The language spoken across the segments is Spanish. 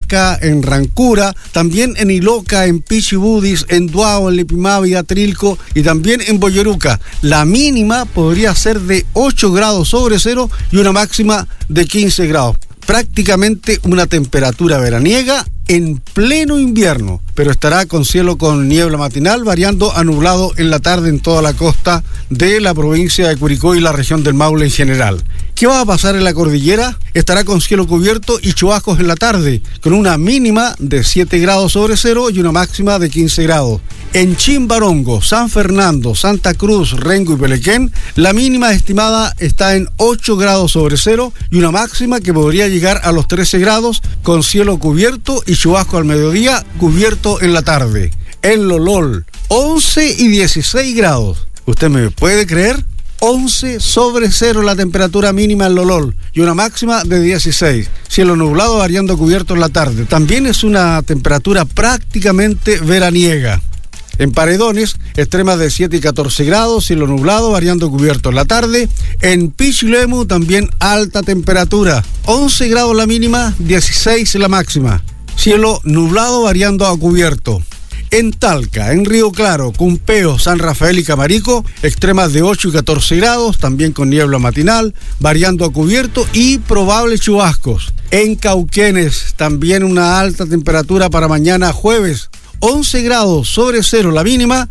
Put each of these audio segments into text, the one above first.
Talca, en Rancura, también en Iloca, en Pichibudis, en Duao, en Lipimavi, Atrilco y también en Boyoruca. La mínima podría ser de 8 grados sobre cero y una máxima de 15 grados. Prácticamente una temperatura veraniega en pleno invierno, pero estará con cielo con niebla matinal, variando a nublado en la tarde en toda la costa de la provincia de Curicó y la región del Maule en general. ¿Qué va a pasar en la cordillera? Estará con cielo cubierto y chubascos en la tarde, con una mínima de 7 grados sobre cero y una máxima de 15 grados. En Chimbarongo, San Fernando, Santa Cruz, Rengo y Pelequén, la mínima estimada está en 8 grados sobre cero y una máxima que podría llegar a los 13 grados, con cielo cubierto y chubasco al mediodía, cubierto en la tarde. En Lolol, 11 y 16 grados. ¿Usted me puede creer? 11 sobre cero la temperatura mínima en Lolol y una máxima de 16. Cielo nublado variando cubierto en la tarde. También es una temperatura prácticamente veraniega. En Paredones, extremas de 7 y 14 grados, cielo nublado, variando cubierto en la tarde. En Pichilemu, también alta temperatura, 11 grados la mínima, 16 la máxima. Cielo nublado, variando a cubierto. En Talca, en Río Claro, Cumpeo, San Rafael y Camarico, extremas de 8 y 14 grados, también con niebla matinal, variando a cubierto y probables chubascos. En Cauquenes, también una alta temperatura para mañana jueves, 11 grados sobre cero la mínima,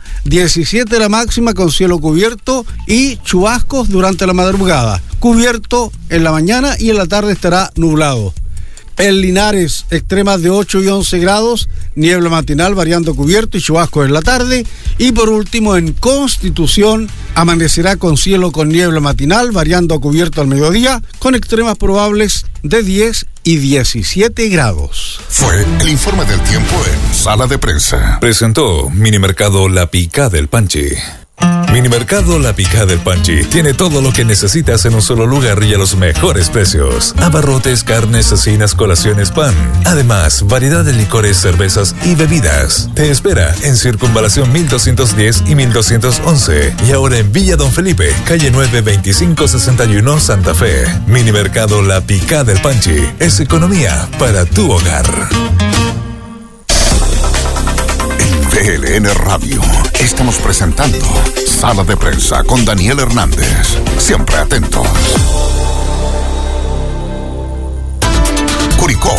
17 la máxima, con cielo cubierto y chubascos durante la madrugada. Cubierto en la mañana y en la tarde estará nublado. En Linares, extremas de 8 y 11 grados, niebla matinal variando cubierto y chubascos en la tarde. Y por último, en Constitución, amanecerá con cielo con niebla matinal variando a cubierto al mediodía, con extremas probables de 10 y 17 grados. Fue el informe del tiempo en Sala de Prensa. Presentó Minimercado La Picá del Panchi. Minimercado La Picá del Panchi tiene todo lo que necesitas en un solo lugar y a los mejores precios. Abarrotes, carnes, cecinas, colaciones, pan. Además, variedad de licores, cervezas y bebidas. Te espera en Circunvalación 1210 y 1211. Y ahora en Villa Don Felipe, calle 9, 2561, Santa Fe. Minimercado La Picá del Panchi es economía para tu hogar. DLN Radio. Estamos presentando Sala de Prensa con Daniel Hernández. Siempre atentos. Curicó.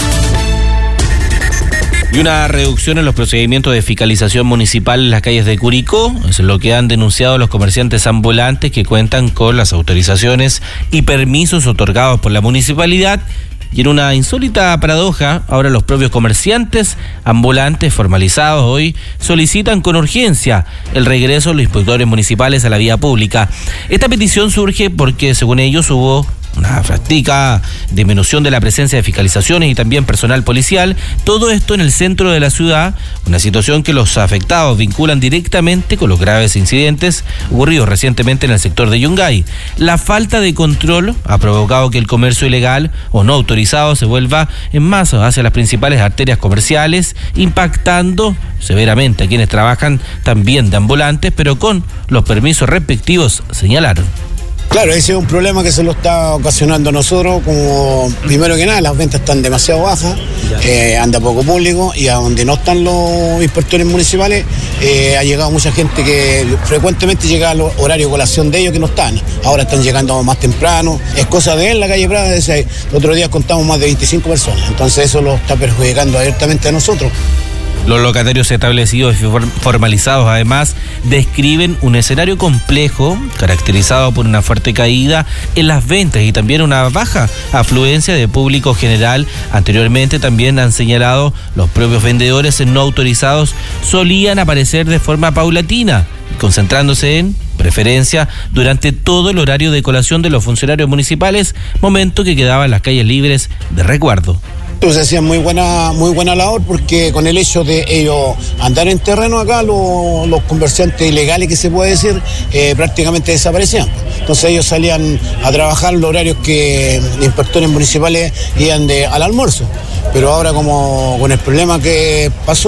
Y una reducción en los procedimientos de fiscalización municipal en las calles de Curicó, es lo que han denunciado los comerciantes ambulantes que cuentan con las autorizaciones y permisos otorgados por la municipalidad. Y en una insólita paradoja, ahora los propios comerciantes ambulantes formalizados hoy solicitan con urgencia el regreso de los inspectores municipales a la vía pública. Esta petición surge porque, según ellos, hubo una drástica disminución de la presencia de fiscalizaciones y también personal policial, todo esto en el centro de la ciudad, una situación que los afectados vinculan directamente con los graves incidentes ocurridos recientemente en el sector de Yungay. La falta de control ha provocado que el comercio ilegal o no autorizado se vuelva en masa hacia las principales arterias comerciales, impactando severamente a quienes trabajan también de ambulantes, pero con los permisos respectivos, señalaron. Claro, ese es un problema que se lo está ocasionando a nosotros, como primero que nada las ventas están demasiado bajas, anda poco público y a donde no están los inspectores municipales ha llegado mucha gente que frecuentemente llega al horario de colación de ellos que no están, ahora están llegando más temprano, es cosa de en la calle Prada, el otro día contamos más de 25 personas, entonces eso lo está perjudicando abiertamente a nosotros. Los locatarios establecidos y formalizados, además, describen un escenario complejo, caracterizado por una fuerte caída en las ventas y también una baja afluencia de público general. Anteriormente también han señalado los propios vendedores no autorizados solían aparecer de forma paulatina, concentrándose en preferencia durante todo el horario de colación de los funcionarios municipales, momento que quedaban las calles libres de resguardo. Se hacía muy buena labor porque con el hecho de ellos andar en terreno acá, los comerciantes ilegales que se puede decir, prácticamente desaparecían. Entonces ellos salían a trabajar los horarios que los inspectores municipales iban al almuerzo. Pero ahora como con el problema que pasó,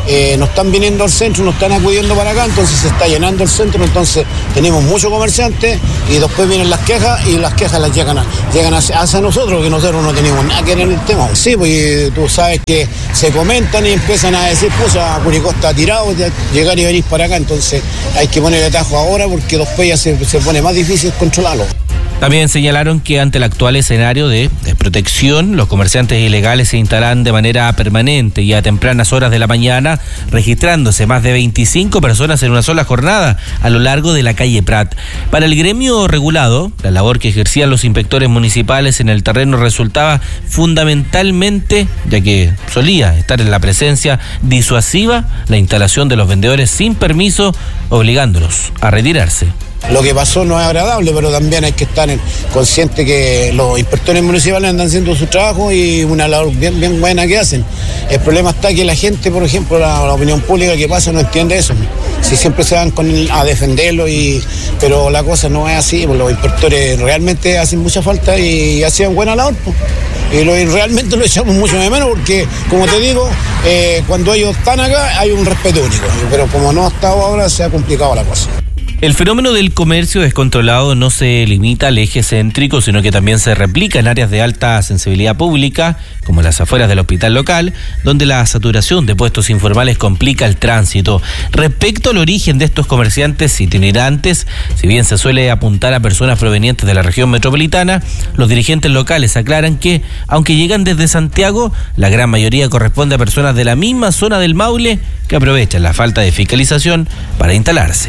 no están viniendo al centro, no están acudiendo para acá, entonces se está llenando el centro, entonces tenemos muchos comerciantes y después vienen las quejas y las quejas las llegan hacia nosotros, que nosotros no tenemos nada que ver en el tema. Sí, pues tú sabes que se comentan y empiezan a decir, pucha, Curicó está tirado, llegar y venir para acá, entonces hay que poner el atajo ahora porque después ya se pone más difícil controlarlo. También señalaron que ante el actual escenario de desprotección, los comerciantes ilegales se instalan de manera permanente y a tempranas horas de la mañana, registrándose más de 25 personas en una sola jornada a lo largo de la calle Prat. Para el gremio regulado, la labor que ejercían los inspectores municipales en el terreno resultaba fundamentalmente, ya que solía estar en la presencia disuasiva, la instalación de los vendedores sin permiso, obligándolos a retirarse. Lo que pasó no es agradable, pero también hay que estar consciente que los inspectores municipales andan haciendo su trabajo y una labor bien buena que hacen. El problema está que la gente, por ejemplo, la opinión pública que pasa no entiende eso. Si siempre se van a defenderlo, pero la cosa no es así, pues los inspectores realmente hacen mucha falta y hacían buena labor. Pues. Y realmente lo echamos mucho de menos porque, como te digo, cuando ellos están acá hay un respeto único, pero como no ha estado ahora se ha complicado la cosa. El fenómeno del comercio descontrolado no se limita al eje céntrico, sino que también se replica en áreas de alta sensibilidad pública, como las afueras del hospital local, donde la saturación de puestos informales complica el tránsito. Respecto al origen de estos comerciantes itinerantes, si bien se suele apuntar a personas provenientes de la región metropolitana, los dirigentes locales aclaran que, aunque llegan desde Santiago, la gran mayoría corresponde a personas de la misma zona del Maule que aprovechan la falta de fiscalización para instalarse.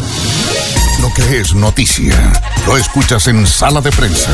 Lo que es noticia, lo escuchas en Sala de Prensa.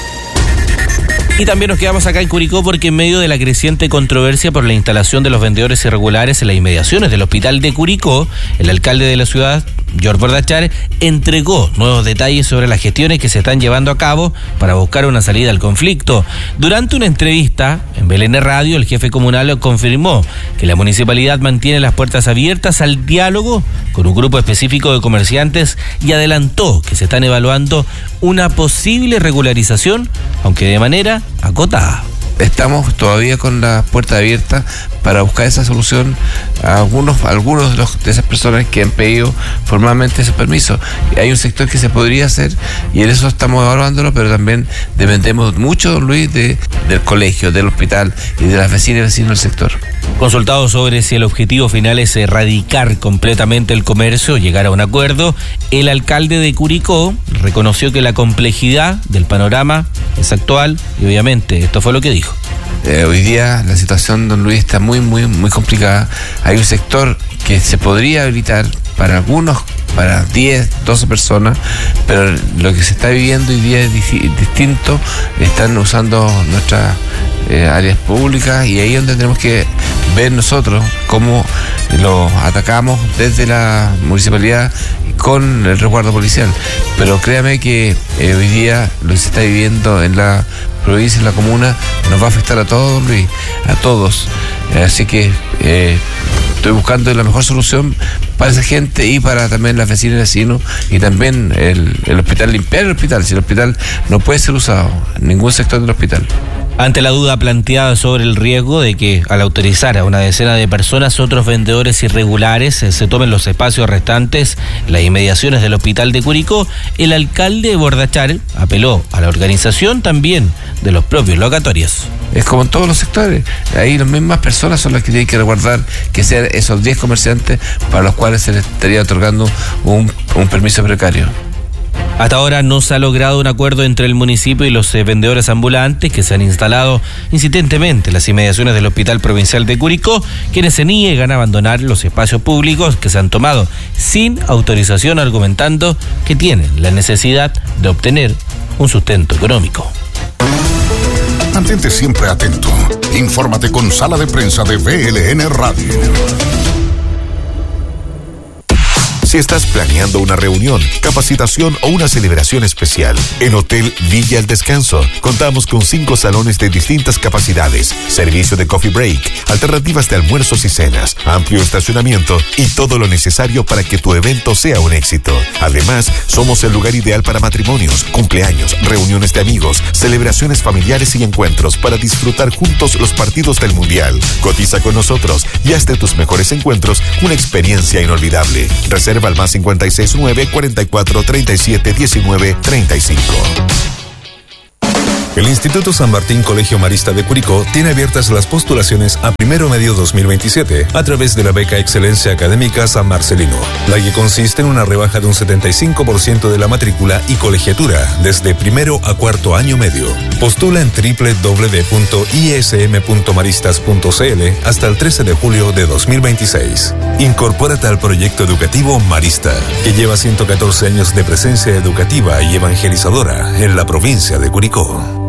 Y también nos quedamos acá en Curicó porque en medio de la creciente controversia por la instalación de los vendedores irregulares en las inmediaciones del hospital de Curicó, el alcalde de la ciudad, Jorge Bordachar, entregó nuevos detalles sobre las gestiones que se están llevando a cabo para buscar una salida al conflicto. Durante una entrevista en BLN Radio, el jefe comunal confirmó que la municipalidad mantiene las puertas abiertas al diálogo con un grupo específico de comerciantes y adelantó que se están evaluando una posible regularización, aunque de manera acotada. Estamos todavía con la puerta abierta para buscar esa solución a algunos de esas personas que han pedido formalmente ese permiso. Hay un sector que se podría hacer y en eso estamos evaluándolo, pero también dependemos mucho, don Luis, del colegio, del hospital y de las vecinas y vecinos del sector. Consultado sobre si el objetivo final es erradicar completamente el comercio o llegar a un acuerdo, el alcalde de Curicó reconoció que la complejidad del panorama es actual y obviamente esto fue lo que dijo. Hoy día la situación, don Luis, está muy complicada. Hay un sector que se podría habilitar para algunos, para 10, 12 personas, pero lo que se está viviendo hoy día es distinto. Están usando nuestras áreas públicas y ahí es donde tenemos que ver nosotros cómo lo atacamos desde la municipalidad con el resguardo policial. Pero créame que hoy día lo que se está viviendo en la provincia, en la comuna, nos va a afectar a todos, Luis, a todos. Así que estoy buscando la mejor solución para esa gente y para también las vecinas y vecinos y también el hospital, limpiar el hospital. Si el hospital no puede ser usado, ningún sector del hospital. Ante la duda planteada sobre el riesgo de que al autorizar a una decena de personas, otros vendedores irregulares se tomen los espacios restantes en las inmediaciones del hospital de Curicó, el alcalde Bordachar apeló a la organización también de los propios locatorios. Es como en todos los sectores, ahí las mismas personas son las que tienen que resguardar que sean esos 10 comerciantes para los cuales se les estaría otorgando un permiso precario. Hasta ahora no se ha logrado un acuerdo entre el municipio y los vendedores ambulantes que se han instalado insistentemente en las inmediaciones del Hospital Provincial de Curicó, quienes se niegan a abandonar los espacios públicos que se han tomado sin autorización, argumentando que tienen la necesidad de obtener un sustento económico. Mantente siempre atento. Infórmate con Sala de Prensa de BLN Radio. Si estás planeando una reunión, capacitación o una celebración especial, en Hotel Villa El Descanso contamos con 5 salones de distintas capacidades, servicio de coffee break, alternativas de almuerzos y cenas, amplio estacionamiento y todo lo necesario para que tu evento sea un éxito. Además, somos el lugar ideal para matrimonios, cumpleaños, reuniones de amigos, celebraciones familiares y encuentros para disfrutar juntos los partidos del Mundial. Cotiza con nosotros y haz de tus mejores encuentros una experiencia inolvidable. Reserva al más 569 44 37 19 35. El Instituto San Martín Colegio Marista de Curicó tiene abiertas las postulaciones a primero medio 2027 a través de la beca Excelencia Académica San Marcelino, la que consiste en una rebaja de un 75% de la matrícula y colegiatura desde primero a cuarto año medio. Postula en www.ism.maristas.cl hasta el 13 de julio de 2026. Incorpórate al proyecto educativo Marista, que lleva 114 años de presencia educativa y evangelizadora en la provincia de Curicó.